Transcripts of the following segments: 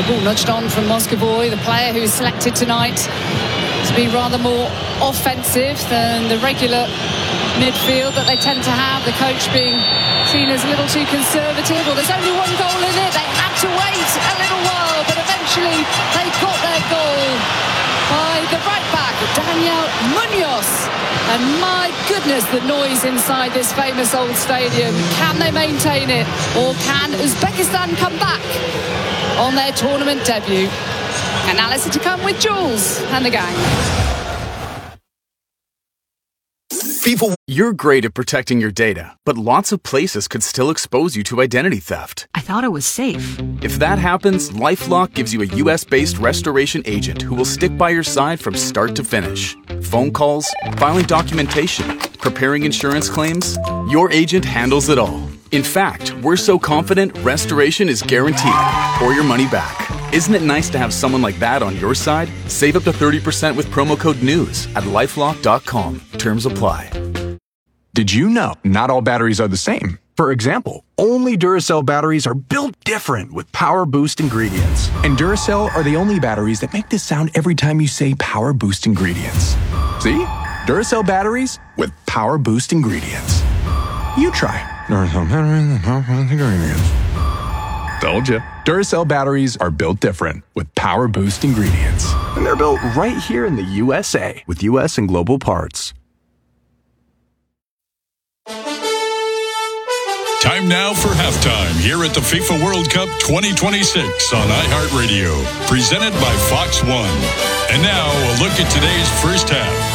ball nudged on from Moscovoy, the player who's selected tonight to be rather more offensive than the regular midfield that they tend to have. The coach being seen as a little too conservative. Well, there's only one goal in it. They had to wait a little while, but eventually they got their goal by the right back, Daniel Munoz. And my goodness, the noise inside this famous old stadium. Can they maintain it, or can Uzbekistan come back on their tournament debut? Analysis to come with Jules and the gang. FIFA, you're great at protecting your data, but lots of places could still expose you to identity theft. I thought it was safe. If that happens, LifeLock gives you a US-based restoration agent who will stick by your side from start to finish. Phone calls, filing documentation, preparing insurance claims, your agent handles it all. In fact, we're so confident restoration is guaranteed or your money back. Isn't it nice to have someone like that on your side? Save up to 30% with promo code NEWS at LifeLock.com. Terms apply. Did you know not all batteries are the same? For example, only Duracell batteries are built different with Power Boost ingredients. And Duracell are the only batteries that make this sound every time you say Power Boost ingredients. See? Duracell batteries with Power Boost ingredients. You try. Duracell batteries with Power Boost ingredients. Told you. Duracell batteries are built different with Power Boost ingredients. And they're built right here in the USA with US and global parts. Time now for halftime here at the FIFA World Cup 2026 on iHeartRadio, presented by Fox One. And now a look at today's first half.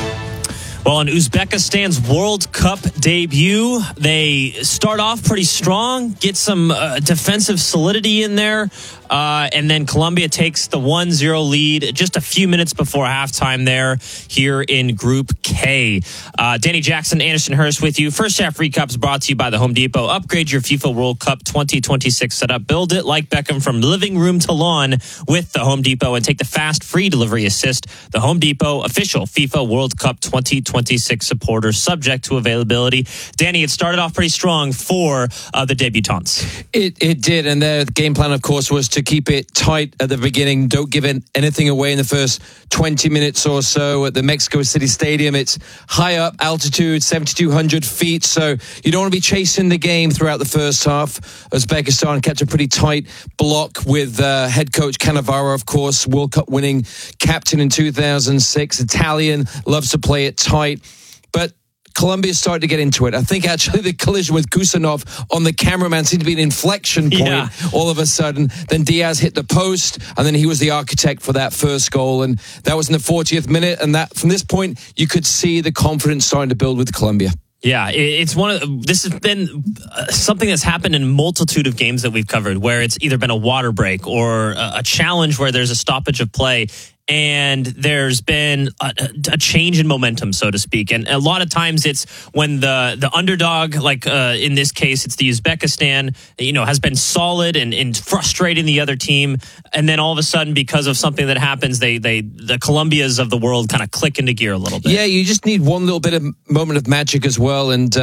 Well, in Uzbekistan's World Cup debut, they start off pretty strong, get some defensive solidity in there, and then Colombia takes the 1-0 lead just a few minutes before halftime there here in Group K. Danny Jackson, Anderson Hurst with you. First half recaps brought to you by the Home Depot. Upgrade your FIFA World Cup 2026 setup. Build it like Beckham from living room to lawn with the Home Depot and take the fast free delivery assist. The Home Depot official FIFA World Cup 2026 supporter, subject to availability. Danny, it started off pretty strong for the debutants. It did, and their game plan, of course, was to keep it tight at the beginning. Don't give anything away in the first 20 minutes or so at the Mexico City Stadium. It's high up altitude, 7,200 feet, so you don't want to be chasing the game throughout the first half. Uzbekistan kept a pretty tight block with head coach Cannavaro, of course, World Cup winning captain in 2006. Italian, loves to play it tight. But Colombia started to get into it. I think actually the collision with Kusanov on the cameraman seemed to be an inflection point all of a sudden. Then Diaz hit the post, and then he was the architect for that first goal. And that was in the 40th minute. And that from this point, you could see the confidence starting to build with Colombia. Yeah, it's this has been something that's happened in a multitude of games that we've covered, where it's either been a water break or a challenge where there's a stoppage of play, and there's been a change in momentum, so to speak. And a lot of times it's when the underdog, like in this case, it's the Uzbekistan, has been solid and frustrating the other team. And then all of a sudden, because of something that happens, the Colombias of the world kind of click into gear a little bit. Yeah, you just need one little bit of moment of magic as well. And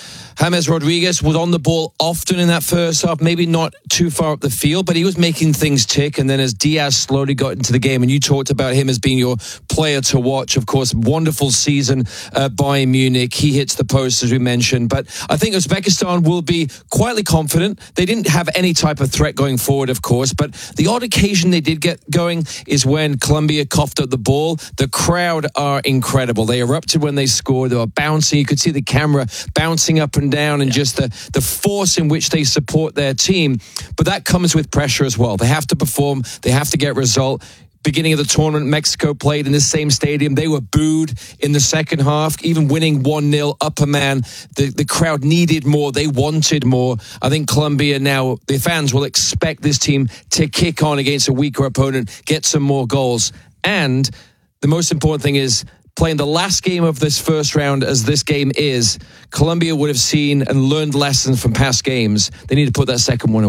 James Rodriguez was on the ball often in that first half, maybe not too far up the field, but he was making things tick. And then as Diaz slowly got into the game, and you talked about him as being your player to watch, of course, wonderful season by Munich. He hits the post, as we mentioned. But I think Uzbekistan will be quietly confident. They didn't have any type of threat going forward, of course, but the odd occasion they did get going is when Colombia coughed up the ball. The crowd are incredible. They erupted when they scored. They were bouncing. You could see the camera bouncing up and down, and just the force in which they support their team. But that comes with pressure as well. They have to perform. They have to get result. Beginning of the tournament, Mexico played in the same stadium. They were booed in the second half, even winning 1-0 up a man. The crowd needed more. They wanted more. I think Colombia now, the fans will expect this team to kick on against a weaker opponent, get some more goals. And the most important thing is, playing the last game of this first round as this game is, Colombia would have seen and learned lessons from past games. They need to put that second one away.